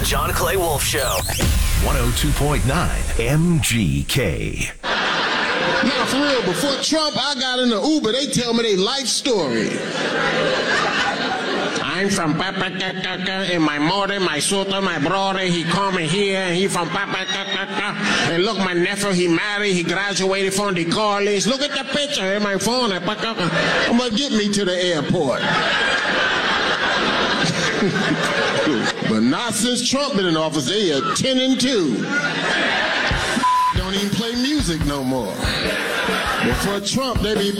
John Clay Wolf Show. 102.9 MGK. Now, for real, before Trump, I got in the Uber. They tell me their life story. I'm from Papa, and my mother, my sister, my brother, he come here, and he from Papa, and look, my nephew, he married, he graduated from the college. Look at the picture in my phone. I'm gonna get me to the airport. But not since Trump been in office. They are 10 and 2. Don't even play music no more. Before Trump, they be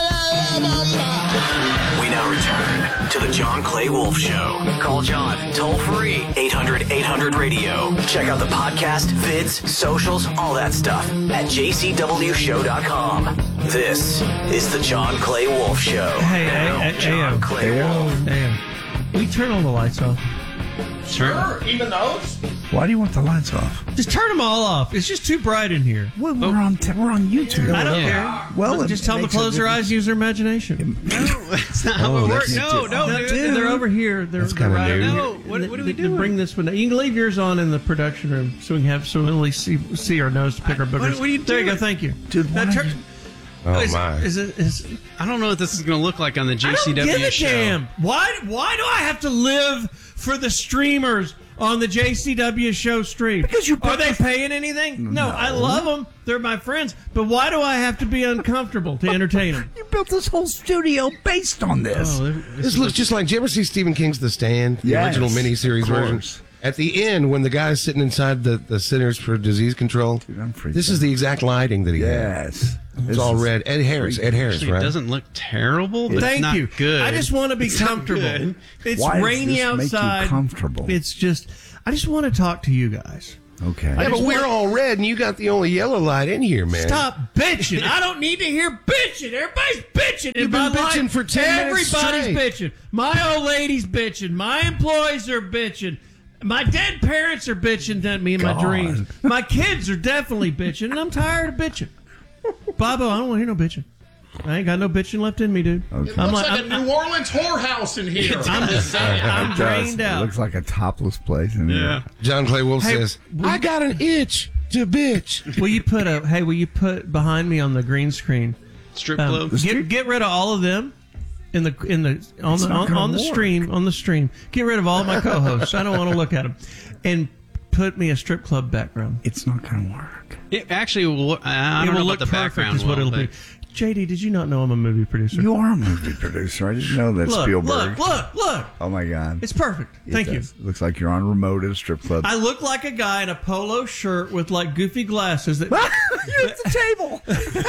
We now return to the John Clay Wolf Show. Call John toll free 800-800-RADIO. Check out the podcast, vids, socials, all that stuff at jcwshow.com. This is the John Clay Wolf Show. Hey, John Clay Wolf. We turn all the lights off. Sure. Even those? Why do you want the lights off? Just turn them all off. It's just too bright in here. Well, we're on YouTube. I don't care. Well, just tell them to close their eyes, use their imagination. No, that's not how it works. No, dude. They're over here. They're right over here. No, what are we doing? Bring this one. You can leave yours on in the production room so we can have so we only see our nose to pick our boogers. What are you There you doing? go. Thank you, Dude, Now, why my! I don't know what this is going to look like on the JCW I don't give a show. damn. Why do I have to live for the streamers on the JCW show stream? Because are they paying anything? No, I love them. They're my friends. But why do I have to be uncomfortable to entertain them? You built this whole studio based on this. This looks just like, did you ever see Stephen King's The Stand? The original miniseries version? At the end, when the guy's sitting inside the Centers for Disease Control, Dude, this is the exact lighting that he had. Yes. It's all red. Ed Harris, Actually, right? It doesn't look terrible, but Thank it's not you. good. I just want to be comfortable. good. It's Why does rainy this make you outside. comfortable? It's just, I just want to talk to you guys. Okay. Yeah, but we're all red, and you got the only yellow light in here, man. Stop bitching. I don't need to hear bitching. Everybody's bitching. You've been bitching for 10 minutes Everybody's straight. bitching. My old lady's bitching. My employees are bitching. My dead parents are bitching at me in my dreams. My kids are definitely bitching, and I'm tired of bitching. Bobo, I don't want to hear no bitching. I ain't got no bitching left in me, dude. Okay. It looks like a New Orleans whorehouse in here. I'm just saying. I'm It does. drained It out. looks like a topless place in here. John Clay Wolf Hey, says, I got an itch to bitch. Will you put behind me on the green screen? Strip club. Get rid of all of them on the stream. Get rid of all my co-hosts. I don't want to look at them, and put me a strip club background. It's not going to work. It actually will. I don't know about the background. Is what it'll be. JD, did you not know I'm a movie producer? You are a movie producer. I didn't know that, Spielberg. Look. Oh, my God. It's perfect. Thank you. It looks like you're on remote at a strip club. I look like a guy in a polo shirt with like goofy glasses. That You're at the table.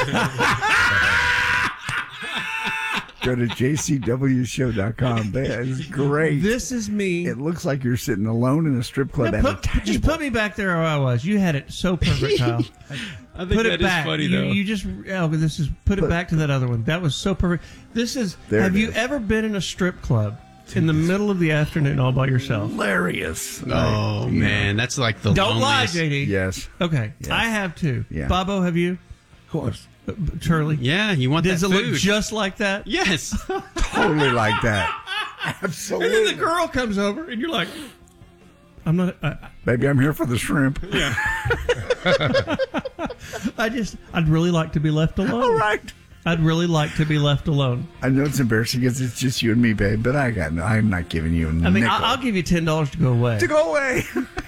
Go to jcwshow.com. That is great. This is me. It looks like you're sitting alone in a strip club at a table. Just put me back there where I was. You had it so perfect, Kyle. I think Put that it is back. funny, you, though. you just put it back to that other one. That was so perfect. This is. There have it you is. ever been in a strip club in the middle of the afternoon all by yourself? Hilarious. Oh, man. That's like the Don't lie, loneliest. JD. Yes. Okay, Yes. I have too. Yeah. Bobo, have you? Of course. Charlie. Yeah, you want Does that it food. look just like that? Yes. Totally like that. And Absolutely. then the girl comes over, and you're like, "I'm not." Baby, I'm here for the shrimp. Yeah. I'd really like to be left alone. All right. I'd really like to be left alone. I know it's embarrassing because it's just you and me, babe, but I'm not giving you a I mean, nickel. I'll give you $10 to go away. to go away.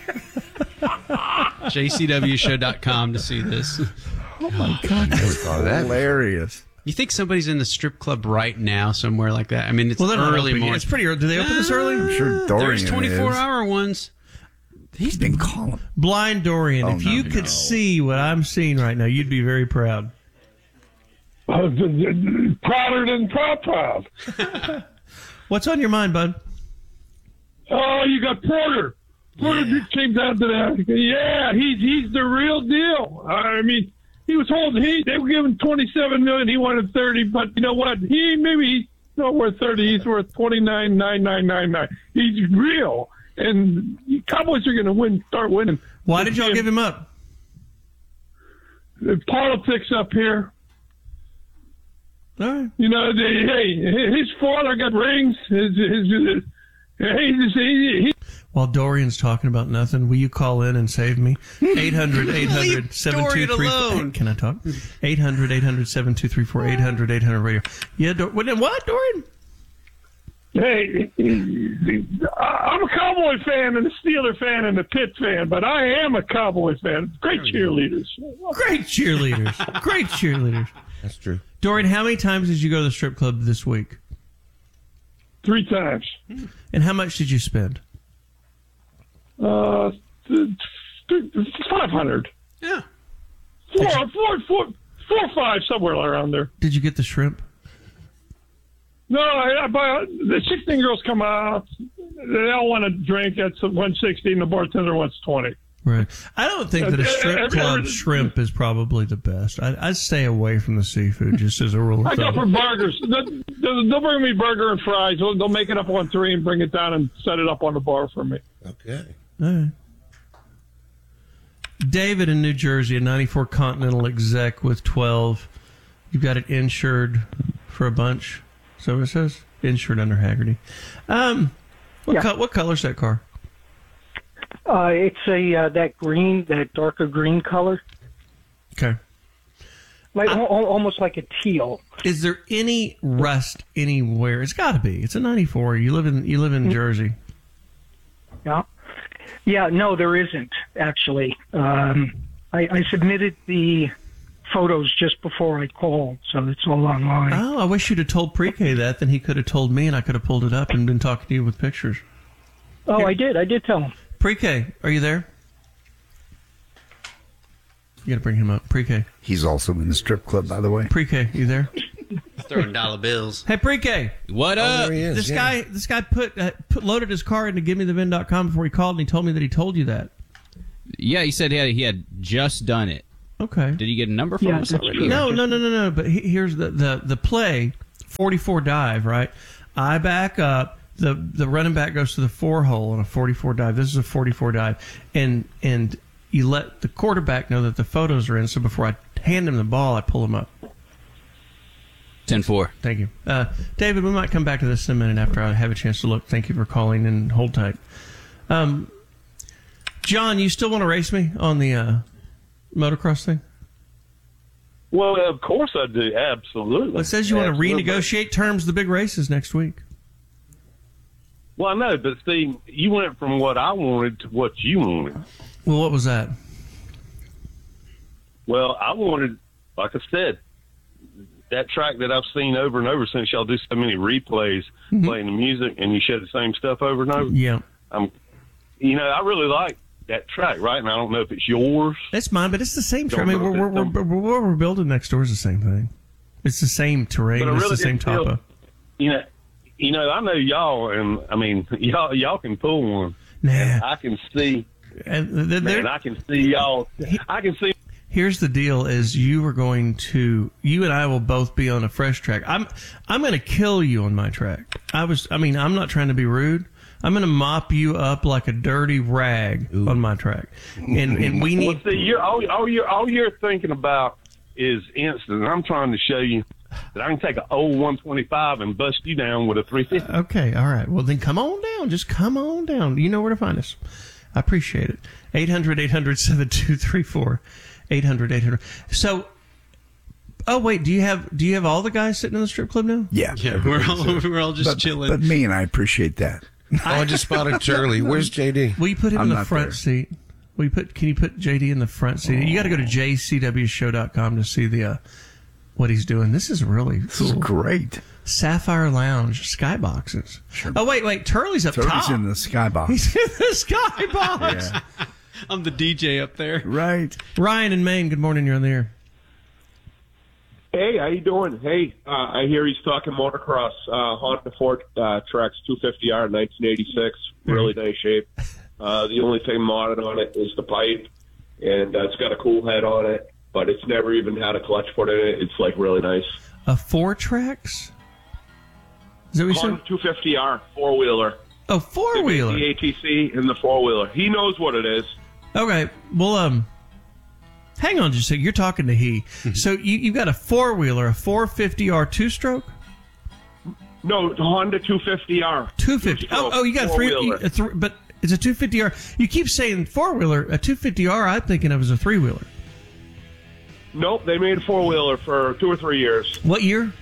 jcwshow.com to see this. Oh, my God. Never thought of that. Hilarious. You think somebody's in the strip club right now somewhere like that? I mean, it's They're not early open yet. morning. It's pretty early. Do they open this early? I'm sure Dorian There's 24-hour ones. He's been calling. Blind Dorian, Oh, if no, you could see what I'm seeing right now, you'd be very proud. Prouder than proud. What's on your mind, bud? Oh, you got Porter. Porter just came down to that. Yeah, he's the real deal. I mean, he was holding. They were giving $27 million. He wanted 30, but you know what? He's not worth 30. He's worth $29,999. He's real, and the Cowboys are going to start winning. Why did y'all give him up? The politics up here. All right. You know, his father got rings. While Dorian's talking about nothing, will you call in and save me? 800-800-7234. Can I talk? 800-800-7234. 800-800-radio. Yeah, what, Dorian? Hey, I'm a Cowboy fan and a Steeler fan and a Pitt fan, but I am a Cowboy fan. Great cheerleaders. Great cheerleaders. Great cheerleaders. That's true. Dorian, how many times did you go to the strip club this week? 3 times. And how much did you spend? 500. Yeah. Four or 5, somewhere around there. Did you get the shrimp? No, I buy the 16 girls come out. They all want a drink. That's $160, and the bartender wants $20. Right. I don't think that a strip club shrimp is probably the best. I stay away from the seafood just as a rule of I go for thumb. burgers. They'll bring me burger and fries. They'll make it up on 3 and bring it down and set it up on the bar for me. Okay. All right. David in New Jersey, a 94 Continental exec with 12. You've got it insured for a bunch. So it says insured under Haggerty. What color's that car? It's that darker green color, Okay. like almost like a teal. Is there any rust anywhere? It's got to be. It's a 94. You live in Jersey. Yeah. No, there isn't actually. I submitted the photos just before I called, so it's all online. Oh, I wish you'd have told Pre-K that. Then he could have told me, and I could have pulled it up and been talking to you with pictures. Oh, I did tell him. Pre-K, are you there? You got to bring him up. Pre-K. He's also in the strip club, by the way. Pre-K, you there? Throwing dollar bills. Hey, Pre-K. What up? There he is, This guy loaded his car into GiveMeTheVin.com before he called, and he told me that he told you that. Yeah, he said he had just done it. Okay. Did he get a number from us already? No. But here's the play, 44 dive, right? I back up. The running back goes to the 4-hole on a 44 dive. This is a 44 dive. And you let the quarterback know that the photos are in, so before I hand him the ball, I pull him up. 10-4. Thank you. David, we might come back to this in a minute after I have a chance to look. Thank you for calling, and hold tight. John, you still want to race me on the motocross thing? Well, of course I do. Absolutely. Well, it says you want to renegotiate terms of the big races next week. Well, I know, but see, you went from what I wanted to what you wanted. Well, what was that? Well, I wanted, like I said, that track that I've seen over and over since y'all do so many replays, playing the music, and you show the same stuff over and over. Yeah. I really like that track, right? And I don't know if it's yours. It's mine, but it's the same track. I mean, what we're building next door is the same thing. It's the same terrain. It's the same topo. I know y'all, and I mean, y'all can pull one. Nah. And I can see. And I can see y'all. I can see. Here's the deal: is you and I will both be on a fresh track. I'm going to kill you on my track. I'm not trying to be rude. I'm going to mop you up like a dirty rag on my track, and we need. Well, see, all you're thinking about is instant. I'm trying to show you that I can take an old 125 and bust you down with a 350. Okay, all right. Well, then come on down. Just come on down. You know where to find us. I appreciate it. 800-800-7234. 800-800. So, oh wait, do you have all the guys sitting in the strip club now? Yeah. We're all just chilling. But me, and I appreciate that. I just spotted Charlie. Where's JD? Will you put him I'm in the not front there. seat? Can you put JD in the front seat? You got to go to jcwshow.com to see the what he's doing. This is really cool. This is great. Sapphire Lounge skyboxes. Sure. Oh wait, Turley's up top. Turley's in the skybox. He's in the skybox. Yeah. I'm the DJ up there. Right. Ryan in Maine. Good morning. You're on the air. Hey, how you doing? Hey, I hear he's talking motocross. Honda Ford Tracks 250R 1986, really nice shape. The only thing modded on it is the pipe, and it's got a cool head on it, but it's never even had a clutch put in it. It's like really nice. A 4-Trax? Is that what you said? Honda 250R 4-wheeler. Oh, 4-wheeler. The ATC and the 4-wheeler. He knows what it is. Okay. Well, hang on just a second. You're talking to he. So you've got a 4-wheeler, a 450R 2-stroke? No, the Honda 250R. 250. Oh, you got a 3. But It's a 250R. You keep saying four-wheeler. A 250R I'm thinking of as a three-wheeler. Nope, they made a four-wheeler for 2 or 3 years. What year?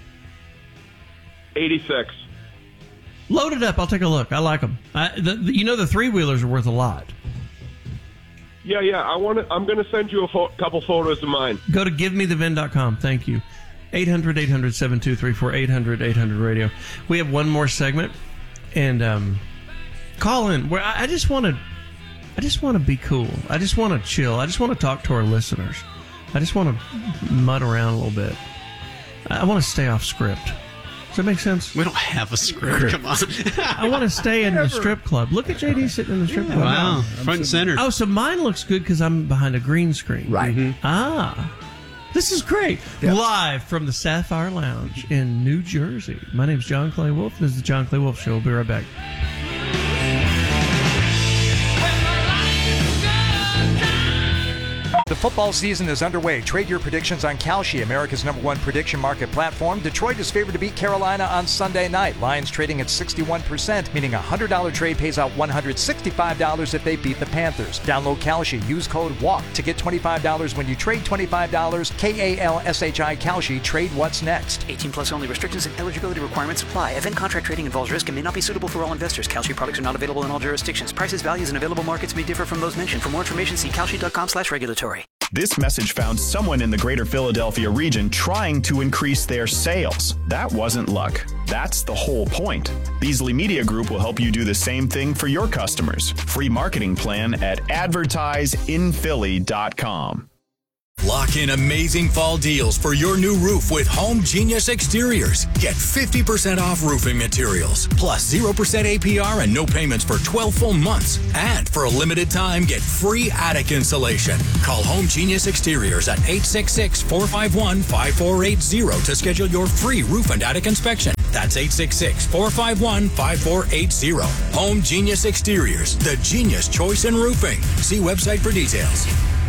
86. Load it up. I'll take a look. I like them. The three-wheelers are worth a lot. Yeah. I'm going to send you a couple photos of mine. Go to givemethevin.com. Thank you. 800-800-7234, 800-800-radio. We have one more segment, and call in. Where I just want to be cool. I just want to chill. I just want to talk to our listeners. I just want to mutt around a little bit. I want to stay off script. Does that make sense? We don't have a script. Come on. I want to stay in the strip club. Look at JD sitting in the strip club. Wow. Front and center. Oh, so mine looks good because I'm behind a green screen. Right. Mm-hmm. This is great. Yep. Live from the Sapphire Lounge in New Jersey. My name's John Clay Wolf. This is the John Clay Wolf Show. We'll be right back. The football season is underway. Trade your predictions on Kalshi, America's #1 prediction market platform. Detroit is favored to beat Carolina on Sunday night. Lions trading at 61%, meaning a $100 trade pays out $165 if they beat the Panthers. Download Kalshi. Use code WALK to get $25 when you trade $25. KALSHI Kalshi. Trade what's next. 18 plus only. Restrictions and eligibility requirements apply. Event contract trading involves risk and may not be suitable for all investors. Kalshi products are not available in all jurisdictions. Prices, values, and available markets may differ from those mentioned. For more information, see kalshi.com/regulatory. This message found someone in the greater Philadelphia region trying to increase their sales. That wasn't luck. That's the whole point. Beasley Media Group will help you do the same thing for your customers. Free marketing plan at advertiseinphilly.com. Lock in amazing fall deals for your new roof with Home Genius Exteriors. Get 50% off roofing materials, plus 0% APR and no payments for 12 full months. And for a limited time, get free attic insulation. Call Home Genius Exteriors at 866-451-5480 to schedule your free roof and attic inspection. That's 866-451-5480. Home Genius Exteriors, the genius choice in roofing. See website for details.